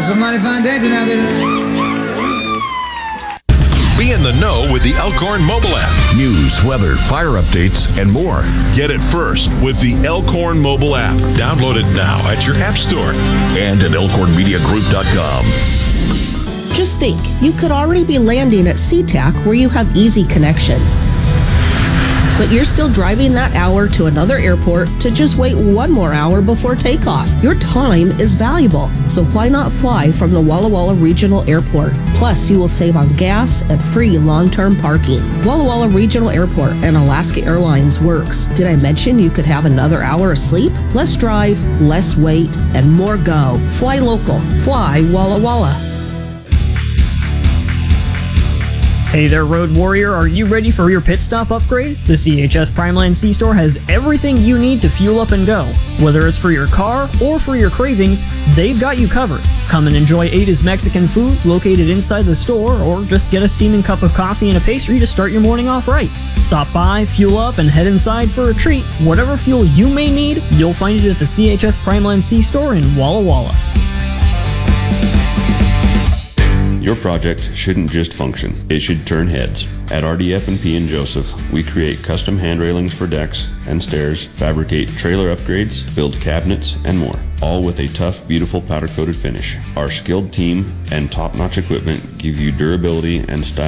It's a mighty fine day tonight. Be in the know with the Elkhorn mobile app. News, weather, fire updates, and more. Get it first with the Elkhorn mobile app. Download it now at your app store. And at elkhornmediagroup.com. Just think, you could already be landing at SeaTac where you have easy connections. But you're still driving that hour to another airport to just wait one more hour before takeoff. Your time is valuable, so why not fly from the Walla Walla Regional Airport? Plus, you will save on gas and free long-term parking. Walla Walla Regional Airport and Alaska Airlines works. Did I mention you could have another hour of sleep? Less drive, less wait, and more go. Fly local. Fly Walla Walla. Hey there, Road Warrior. Are you ready for your pit stop upgrade? The CHS Primeline C-Store has everything you need to fuel up and go. Whether it's for your car or for your cravings, they've got you covered. Come and enjoy Ada's Mexican food located inside the store, or just get a steaming cup of coffee and a pastry to start your morning off right. Stop by, fuel up, and head inside for a treat. Whatever fuel you may need, you'll find it at the CHS Primeline C-Store in Walla Walla. Your project shouldn't just function, it should turn heads. At RDF&P and Joseph, we create custom hand railings for decks and stairs, fabricate trailer upgrades, build cabinets, and more, all with a tough, beautiful powder-coated finish. Our skilled team and top-notch equipment give you durability and style